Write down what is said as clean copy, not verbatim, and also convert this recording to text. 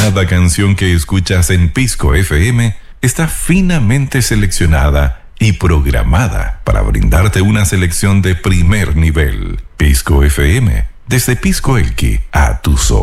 Cada canción que escuchas en Pisco FM está finamente seleccionada y programada para brindarte una selección de primer nivel. Pisco FM, desde Pisco Elqui a tus